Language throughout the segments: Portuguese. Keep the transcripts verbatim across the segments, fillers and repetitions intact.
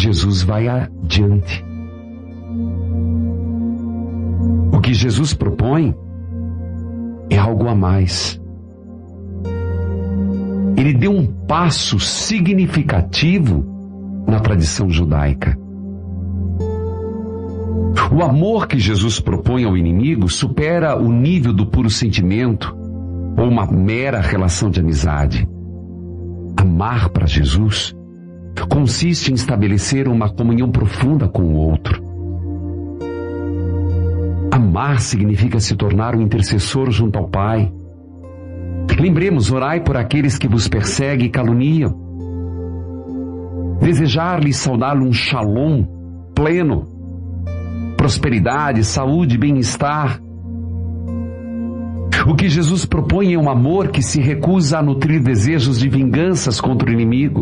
Jesus vai adiante. O que Jesus propõe é algo a mais. Ele deu um passo significativo na tradição judaica. O amor que Jesus propõe ao inimigo supera o nível do puro sentimento ou uma mera relação de amizade. Amar para Jesus consiste em estabelecer uma comunhão profunda com o outro. Amar significa se tornar um intercessor junto ao Pai. Lembremos, orai por aqueles que vos perseguem e caluniam. Desejar-lhes saudar um shalom pleno, prosperidade, saúde, bem-estar. O que Jesus propõe é um amor que se recusa a nutrir desejos de vinganças contra o inimigo.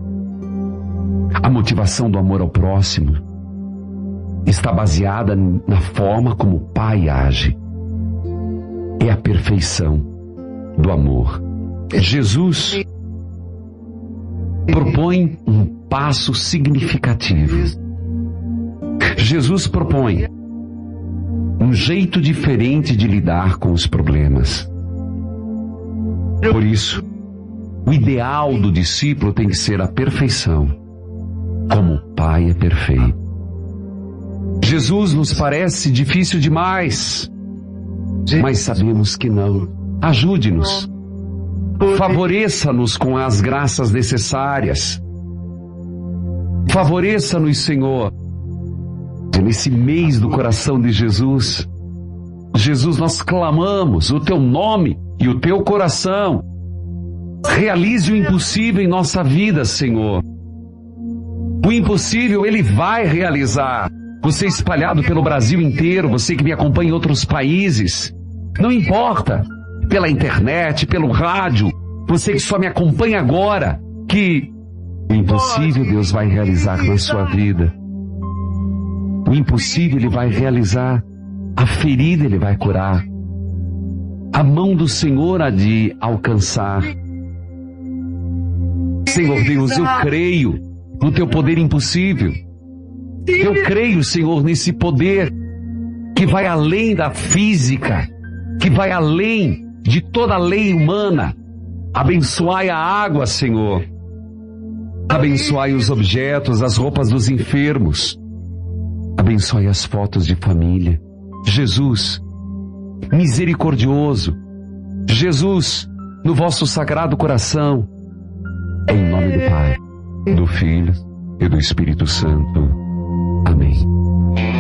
A motivação do amor ao próximo está baseada na forma como o Pai age. É a perfeição do amor. Jesus propõe um passo significativo. Jesus propõe um jeito diferente de lidar com os problemas. Por isso, o ideal do discípulo tem que ser a perfeição, como o Pai é perfeito. Jesus nos parece difícil demais, mas sabemos que não. Ajude-nos. Favoreça-nos com as graças necessárias. Favoreça-nos, Senhor. Nesse mês do coração de Jesus, Jesus, nós clamamos o Teu nome e o Teu coração. Realize o impossível em nossa vida, Senhor. O impossível Ele vai realizar. Você espalhado pelo Brasil inteiro, você que me acompanha em outros países, não importa, pela internet, pelo rádio, você que só me acompanha agora, que o impossível Deus vai realizar na sua vida. O impossível Ele vai realizar, a ferida Ele vai curar, a mão do Senhor há de alcançar. Senhor Deus, eu creio no Teu poder impossível. Eu creio, Senhor, nesse poder que vai além da física, que vai além de toda a lei humana. Abençoai a água, Senhor. Abençoai os objetos, as roupas dos enfermos. Abençoai as fotos de família. Jesus, misericordioso. Jesus, no vosso sagrado coração. Em nome do Pai, do Filho e do Espírito Santo. Amém.